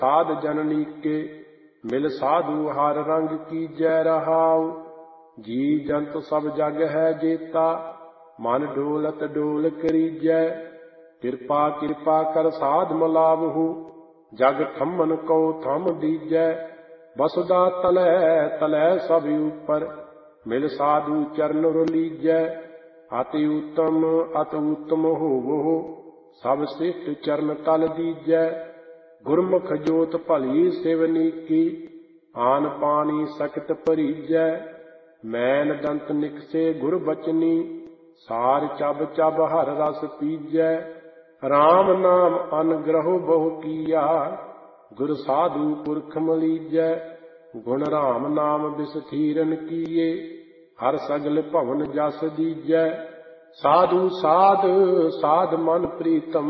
ਸਾਧ ਜਨਨੀ ਕੇ ਮਿਲ ਸਾਧੂ ਹਰ ਰੰਗ ਕੀਜੈ ਰਹਾਉ। ਜੀ ਜੰਤ ਸਭ ਜਗ ਹੈ ਜੇਤਾ ਮਨ ਡੋਲਤ ਡੋਲ ਕਰੀਜੈ। ਕਿਰਪਾ ਕਿਰਪਾ ਕਰ ਸਾਧ ਮਿਲਾਵਹੁ ਜਗ ਥੰਮਨ ਕਉ ਥੰਮ ਦੀਜੈ। ਬਸੁਦਾ ਤਲੈ ਤਲੈ ਸਭ ਉਪਰ ਮਿਲ ਸਾਧੂ ਚਰਨ ਰਲੀਜੈ। ਅਤਿ ਉਤਮ ਹੋਵਹੁ ਸਭ ਸਿਸ਼ਟ ਚਰਨ ਤਲ ਦੀਜੈ। ਗੁਰਮੁਖ ਜੋਤ ਭਲੀ ਸਿਵਨੀ ਕੀ ਆਨ ਪਾਣੀ ਸਕਤ ਭਰੀਜੈ। ਮੈਨ ਦੰਤ ਨਿਕਸੇ ਗੁਰ ਬਚਨੀ ਸਾਰ ਚਬ ਚਬ ਹਰ ਰਸ ਪੀਜੈ। ਰਾਮ ਨਾਮ ਅਨਗ੍ਰਹੁ ਬਹੁ ਕੀਆ ਗੁਰ ਸਾਧੂ ਪੁਰਖ ਮਲੀਜੈ। ਗੁਣ ਰਾਮ ਨਾਮ ਬਿਸਥੀਰਨ ਕੀਏ ਹਰ ਸਗਲ ਭਵਨ ਜਸ ਦੀਜੈ। ਸਾਧੂ ਸਾਧ ਸਾਧ ਮਨ ਪ੍ਰੀਤਮ